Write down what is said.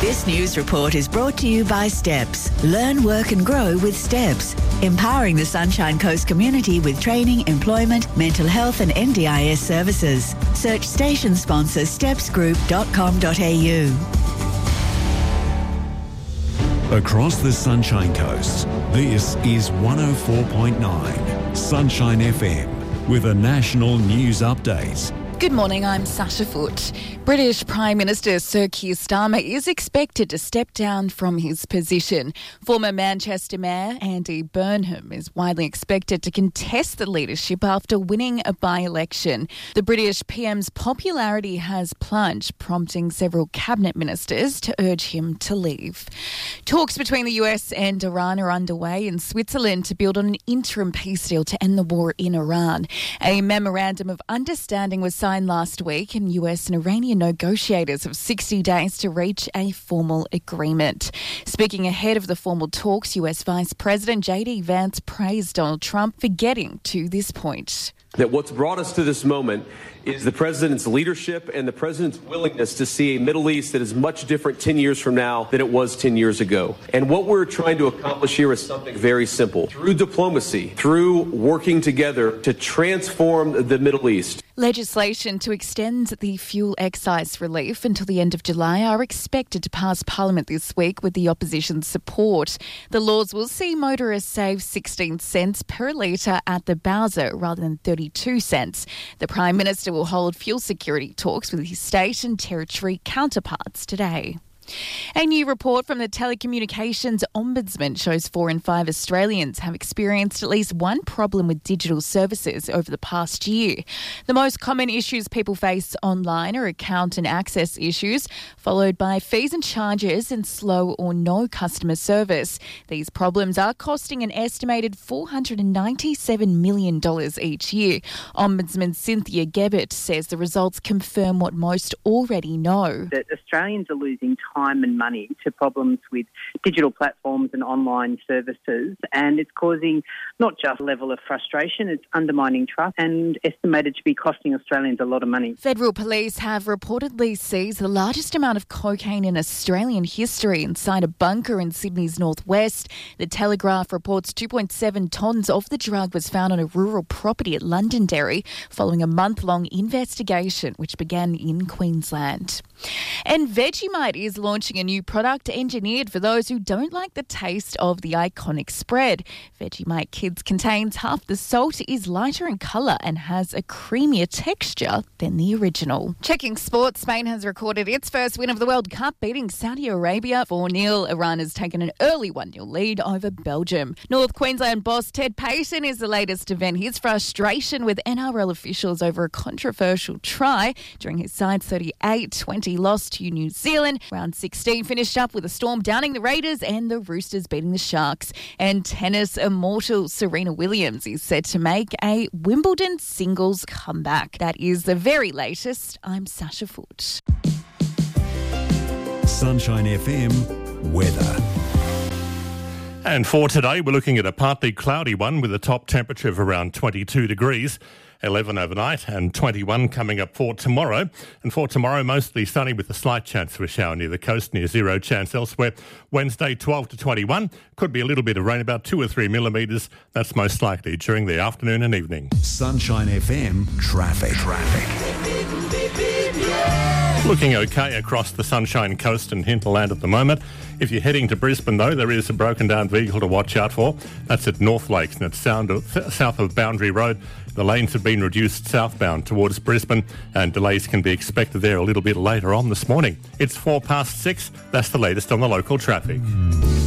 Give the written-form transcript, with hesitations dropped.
This news report is brought to you by Steps. Learn, work and grow with Steps. Empowering the Sunshine Coast community with training, employment, mental health and NDIS services. Search station sponsor stepsgroup.com.au. Across the Sunshine Coast, this is 104.9 Sunshine FM with a national news update. Good morning, I'm Sasha Foote. British Prime Minister Sir Keir Starmer is expected to step down from his position. Former Manchester Mayor Andy Burnham is widely expected to contest the leadership after winning a by-election. The British PM's popularity has plunged, prompting several cabinet ministers to urge him to leave. Talks between the US and Iran are underway in Switzerland to build on an interim peace deal to end the war in Iran. A memorandum of understanding was signed last week, and US and Iranian negotiators have 60 days to reach a formal agreement. Speaking ahead of the formal talks, US Vice President J.D. Vance praised Donald Trump for getting to this point. That what's brought us to this moment is the president's leadership and the president's willingness to see a Middle East that is much different 10 years from now than it was 10 years ago. And what we're trying to accomplish here is something very simple. Through diplomacy, through working together to transform the Middle East. Legislation to extend the fuel excise relief until the end of July are expected to pass Parliament this week with the opposition's support. The laws will see motorists save 16 cents per litre at the bowser rather than 32 cents. The Prime Minister will hold fuel security talks with his state and territory counterparts today. A new report from the Telecommunications Ombudsman shows 4 in 5 Australians have experienced at least one problem with digital services over the past year. The most common issues people face online are account and access issues, followed by fees and charges and slow or no customer service. These problems are costing an estimated $497 million each year. Ombudsman Cynthia Gebbert says the results confirm what most already know. That Australians are losing time and money to problems with digital platforms and online services, and it's causing not just a level of frustration, it's undermining trust and estimated to be costing Australians a lot of money. Federal police have reportedly seized the largest amount of cocaine in Australian history inside a bunker in Sydney's northwest. The Telegraph reports 2.7 tonnes of the drug was found on a rural property at Londonderry following a month-long investigation which began in Queensland. And Vegemite is launching a new product engineered for those who don't like the taste of the iconic spread. Vegemite Kids contains half the salt, is lighter in colour and has a creamier texture than the original. Checking sports, Spain has recorded its first win of the World Cup, beating Saudi Arabia 4-0. Iran has taken an early 1-0 lead over Belgium. North Queensland boss Ted Payton is the latest to vent his frustration with NRL officials over a controversial try during his side's 38-20 loss to New Zealand. Round 16 finished up with a Storm downing the Raiders and the Roosters beating the Sharks. And tennis immortal Serena Williams is set to make a Wimbledon singles comeback. That is the very latest. I'm Sasha Foote. Sunshine FM weather. And for today, we're looking at a partly cloudy one with a top temperature of around 22 degrees. 11 overnight and 21 coming up for tomorrow. And for tomorrow, mostly sunny with a slight chance for a shower near the coast, near zero chance elsewhere. Wednesday, 12 to 21. Could be a little bit of rain, about 2 or 3 millimetres. That's most likely during the afternoon and evening. Sunshine FM traffic. Looking okay across the Sunshine Coast and hinterland at the moment. If you're heading to Brisbane, though, there is a broken down vehicle to watch out for. That's at North Lakes and it's south of Boundary Road. The lanes have been reduced southbound towards Brisbane and delays can be expected there a little bit later on this morning. It's 6:04. That's the latest on the local traffic.